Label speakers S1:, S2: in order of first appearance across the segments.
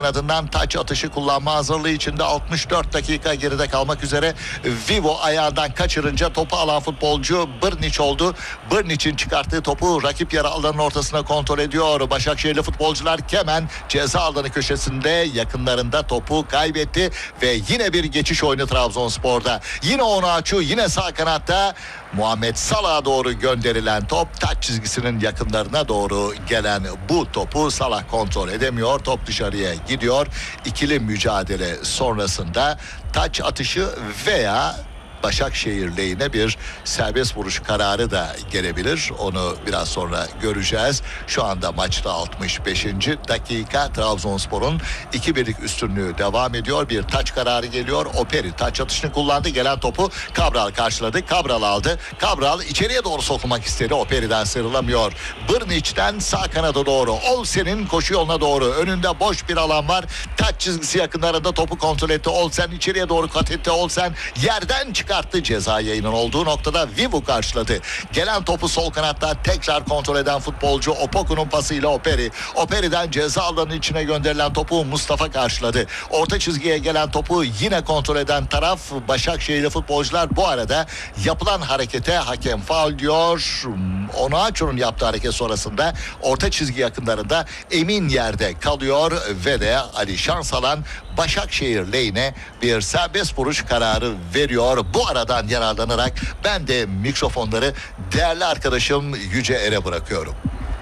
S1: adından taç atışı kullanma hazırlığı içinde 64 dakika geride kalmak üzere. Vivo ayağından kaçırınca topu alan futbolcu Brnić oldu. Brnić'in çıkarttığı topu rakip yarı alanın ortasına kontrol ediyor. Başakşehirli futbolcular hemen ceza alanı köşesinde yakınlarında topu kaybetti ve yine bir geçiş oyunu Trabzonspor'da. Yine Onaçu, yine sağ kanatta Muhammed Salah'a doğru gönderilen top, taç çizgisinin yakınlarına doğru gelen bu topu Salah kontrol edemiyor. Top dışarıya gidiyor. İkili mücadele sonrasında taç atışı veya Başakşehir lehine bir serbest vuruş kararı da gelebilir. Onu biraz sonra göreceğiz. Şu anda maçta 65. dakika, Trabzonspor'un 2-1'lik üstünlüğü devam ediyor. Bir taç kararı geliyor. Operi taç atışını kullandı. Gelen topu Cabral karşıladı. Cabral aldı. Cabral içeriye doğru sokulmak istedi. Operi'den sıyrılamıyor. Brnić'ten sağ kanada doğru. Olsen'in koşu yoluna doğru. Önünde boş bir alan var. Taç çizgisi yakınlarında topu kontrol etti. Olsen içeriye doğru kat etti. Olsen yerden çıkarttı. Ceza yayının olduğu noktada Vivu karşıladı. Gelen topu sol kanatta tekrar kontrol eden futbolcu Opoku'nun pasıyla Operi. Operi'den ceza alanının içine gönderilen topu Mustafa karşıladı. Orta çizgiye gelen topu yine kontrol eden taraf Başakşehirli futbolcular. Bu arada yapılan harekete hakem faul diyor. Onaçu'nun yaptığı hareket sonrasında orta çizgi yakınlarında emin yerde kalıyor ve de Ali Şansalan Başakşehir lehine bir serbest vuruş kararı veriyor. Bu aradan yararlanarak ben de mikrofonları değerli arkadaşım Yüce Er'e bırakıyorum.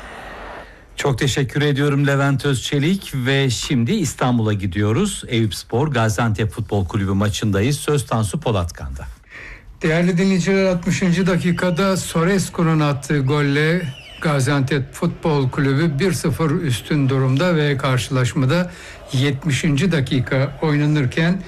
S2: Çok teşekkür ediyorum Levent Özçelik ve şimdi İstanbul'a gidiyoruz. Eyüpspor Gaziantep Futbol Kulübü maçındayız. Söz Tansu Polatkan'da.
S3: Değerli dinleyiciler, 60. dakikada Sorescu'nun attığı golle Gaziantep Futbol Kulübü 1-0 üstün durumda ve karşılaşmada 70. dakika oynanırken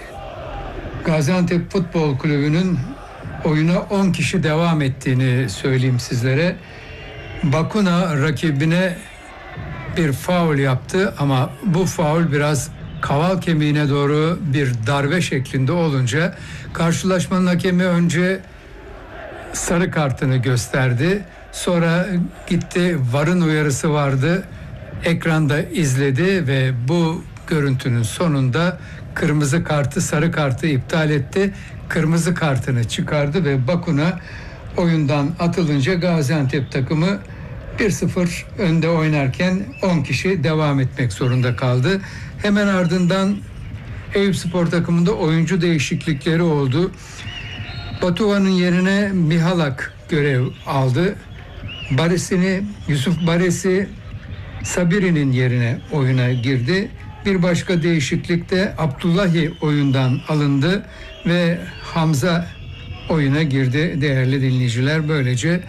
S3: Gaziantep Futbol Kulübü'nün oyuna 10 kişi devam ettiğini söyleyeyim sizlere. Bakuna rakibine bir faul yaptı ama bu faul biraz kaval kemiğine doğru bir darbe şeklinde olunca karşılaşmanın hakemi önce sarı kartını gösterdi. Sonra gitti, VAR'ın uyarısı vardı. Ekranda izledi ve bu görüntünün sonunda kırmızı kartı, sarı kartı iptal etti. Kırmızı kartını çıkardı ve Bakuna oyundan atılınca Gaziantep takımı 1-0 önde oynarken 10 kişi devam etmek zorunda kaldı. Hemen ardından Eyüpspor takımında oyuncu değişiklikleri oldu. Batuhan'ın yerine Mihalak görev aldı. Yusuf Baresi Sabiri'nin yerine oyuna girdi. Bir başka değişiklik de Abdullahi oyundan alındı ve Hamza oyuna girdi değerli dinleyiciler. Böylece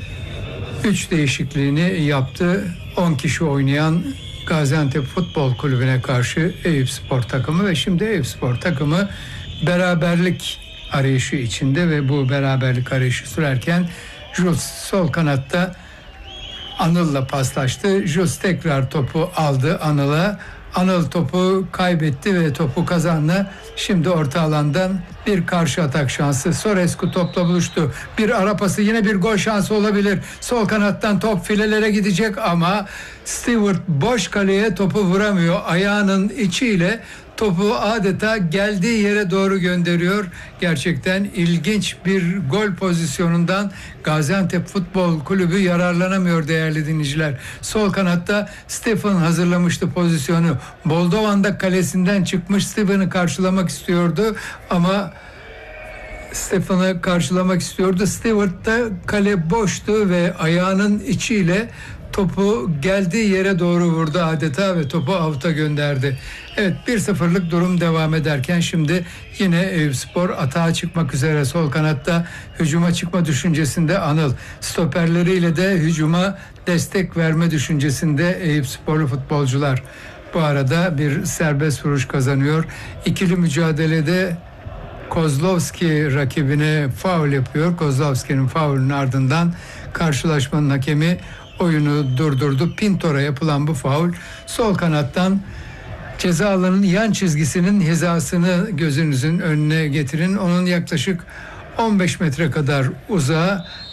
S3: 3 değişikliğini yaptı. 10 kişi oynayan Gaziantep Futbol Kulübü'ne karşı Eyüpspor takımı ve şimdi Eyüpspor takımı beraberlik arayışı içinde ve bu beraberlik arayışı sürerken Jules sol kanatta Anıl'la paslaştı. Jules tekrar topu aldı Anıl'a. Anıl topu kaybetti ve topu kazandı. Şimdi orta alandan bir karşı atak şansı. Sorescu topla buluştu. Bir ara pası, yine bir gol şansı olabilir. Sol kanattan top filelere gidecek ama Stewart boş kaleye topu vuramıyor. Ayağının içiyle topu adeta geldiği yere doğru gönderiyor. Gerçekten ilginç bir gol pozisyonundan Gaziantep Futbol Kulübü yararlanamıyor değerli dinleyiciler. Sol kanatta Stefan hazırlamıştı pozisyonu. Boldovan da kalesinden çıkmış, Stefan'ı karşılamak istiyordu ama Stefan'ı karşılamak istiyordu. Stewart da kale boştu ve ayağının içiyle topu geldiği yere doğru vurdu adeta ve topu avuta gönderdi. Evet, 1-0'lık durum devam ederken şimdi yine Eyüpspor atağa çıkmak üzere sol kanatta hücuma çıkma düşüncesinde Anıl. Stoperleriyle de hücuma destek verme düşüncesinde Eyüpsporlu futbolcular. Bu arada bir serbest vuruş kazanıyor. İkili mücadelede Kozlovski rakibine faul yapıyor. Kozlovski'nin faulünün ardından karşılaşmanın hakemi oyunu durdurdu. Pintor'a yapılan bu faul sol kanattan ceza alanının yan çizgisinin hizasını gözünüzün önüne getirin. Onun yaklaşık 15 metre kadar uzağa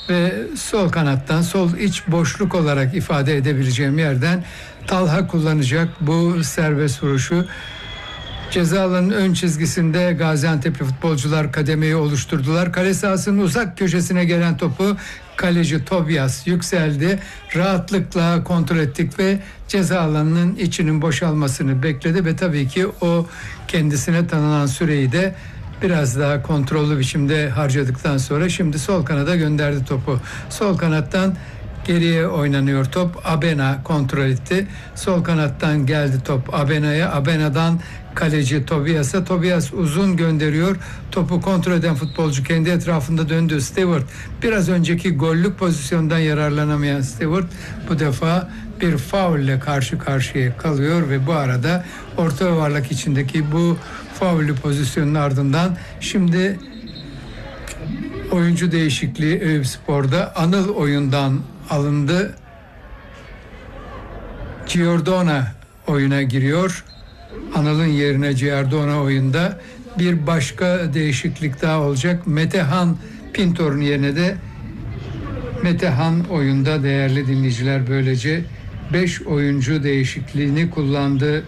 S3: ve sol kanattan, sol iç boşluk olarak ifade edebileceğim yerden Talha kullanacak bu serbest vuruşu. Ceza alanının ön çizgisinde Gaziantep'li futbolcular kademeyi oluşturdular. Kale sahasının uzak köşesine gelen topu kaleci Tobias yükseldi. Rahatlıkla kontrol ettik ve ceza alanının içinin boşalmasını bekledi ve tabii ki o kendisine tanınan süreyi de biraz daha kontrollü biçimde harcadıktan sonra şimdi sol kanada gönderdi topu. Sol kanattan geriye oynanıyor top. Abena kontrol etti. Sol kanattan geldi top Abena'ya. Abena'dan kaleci Tobias'a. Tobias uzun gönderiyor. Topu kontrol eden futbolcu kendi etrafında döndü. Stewart biraz önceki gollük pozisyondan yararlanamayan Stewart bu defa bir faulle karşı karşıya kalıyor ve bu arada orta yuvarlak içindeki bu faullü pozisyonun ardından şimdi oyuncu değişikliği Eyüpspor'da. Anıl oyundan alındı. Giordona oyuna giriyor. Anıl'ın yerine Giordona oyunda. Bir başka değişiklik daha olacak. Metehan Pintor'un yerine de Metehan oyunda değerli dinleyiciler. Böylece 5 oyuncu değişikliğini kullandı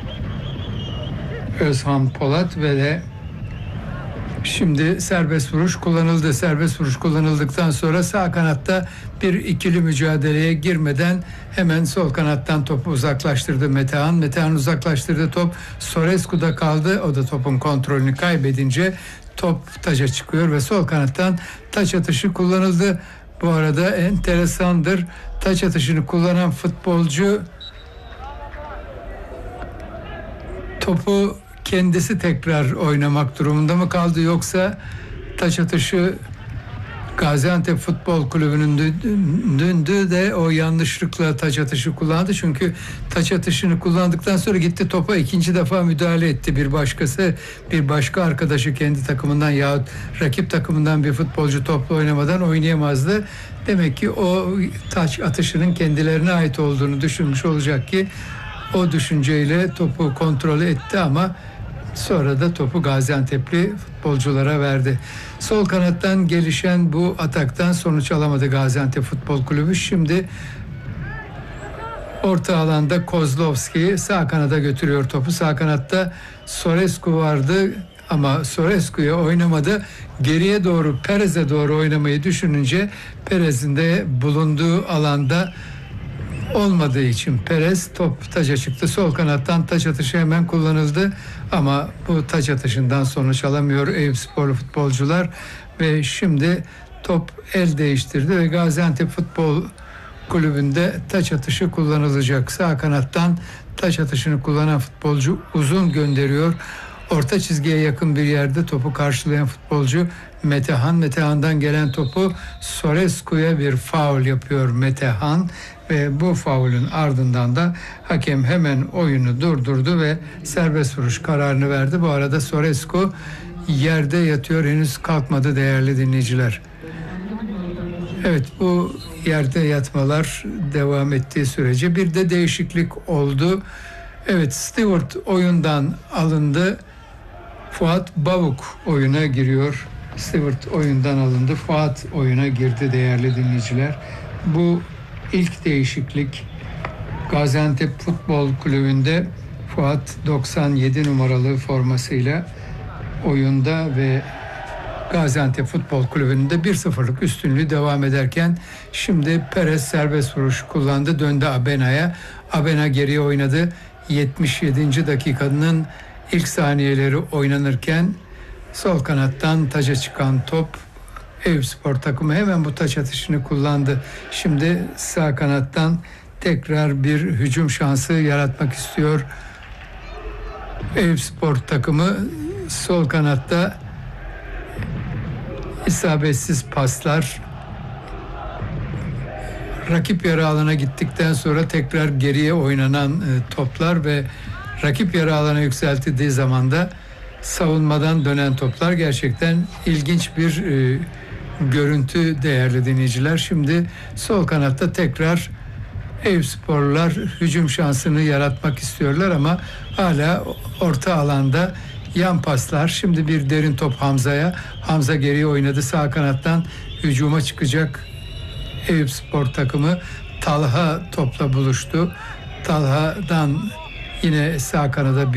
S3: Özhan Polat ve de şimdi serbest vuruş kullanıldı. Serbest vuruş kullanıldıktan sonra sağ kanatta bir ikili mücadeleye girmeden hemen sol kanattan topu uzaklaştırdı Metehan. Metehan uzaklaştırdı, top Sorescu'da kaldı. O da topun kontrolünü kaybedince top taca çıkıyor ve sol kanattan taç atışı kullanıldı. Bu arada enteresandır. Taç atışını kullanan futbolcu topu kendisi tekrar oynamak durumunda mı kaldı, yoksa taç atışı Gaziantep Futbol Kulübü'nün döndü de o yanlışlıkla taç atışı kullandı. Çünkü taç atışını kullandıktan sonra gitti topa ikinci defa müdahale etti. Bir başka arkadaşı kendi takımından yahut rakip takımından bir futbolcu topla oynamadan oynayamazdı. Demek ki o taç atışının kendilerine ait olduğunu düşünmüş olacak ki o düşünceyle topu kontrol etti ama sonra da topu Gaziantep'li futbolculara verdi. Sol kanattan gelişen bu ataktan sonuç alamadı Gaziantep Futbol Kulübü. Şimdi orta alanda Kozlovski sağ kanada götürüyor topu. Sağ kanatta Sorescu vardı ama Sorescu'ya oynamadı. Geriye doğru Perez'e doğru oynamayı düşününce Perez'in de bulunduğu alanda olmadığı için Perez top taça çıktı. Sol kanattan taç atışı hemen kullanıldı ama bu taç atışından sonuç alamıyor Eyüpsporlu futbolcular ve şimdi top el değiştirdi ve Gaziantep Futbol Kulübü'nde taç atışı kullanılacak. Sağ kanattan taç atışını kullanan futbolcu uzun gönderiyor. Orta çizgiye yakın bir yerde topu karşılayan futbolcu Metehan. Metehan'dan gelen topu Sorescu'ya bir faul yapıyor Metehan ve bu faulün ardından da hakem hemen oyunu durdurdu ve serbest vuruş kararını verdi. Bu arada Sorescu yerde yatıyor, henüz kalkmadı değerli dinleyiciler. Evet, bu yerde yatmalar devam ettiği sürece bir de değişiklik oldu. Evet, Stewart oyundan alındı. Fuat Bavuk oyuna giriyor. Stewart oyundan alındı. Fuat oyuna girdi değerli dinleyiciler. Bu ilk değişiklik Gaziantep Futbol Kulübü'nde Fuat 97 numaralı formasıyla oyunda ve Gaziantep Futbol Kulübü'nde 1-0'lık üstünlüğü devam ederken şimdi Perez serbest vuruş kullandı. Döndü Abena'ya. Abena geriye oynadı. 77. dakikanın ilk saniyeleri oynanırken sol kanattan taca çıkan top Eyüpspor takımı hemen bu taç atışını kullandı. Şimdi sağ kanattan tekrar bir hücum şansı yaratmak istiyor Eyüpspor takımı. Sol kanatta isabetsiz paslar, rakip yarı alana gittikten sonra tekrar geriye oynanan toplar ve rakip yarı alana yükseltildiği zaman da savunmadan dönen toplar, gerçekten ilginç bir görüntü değerli dinleyiciler. Şimdi sol kanatta tekrar Eyüpsporlular hücum şansını yaratmak istiyorlar ama hala orta alanda yan paslar. Şimdi bir derin top Hamza'ya. Hamza geriye oynadı. Sağ kanattan hücuma çıkacak Eyüpspor takımı Talha topla buluştu. Talha'dan yine sağ kanada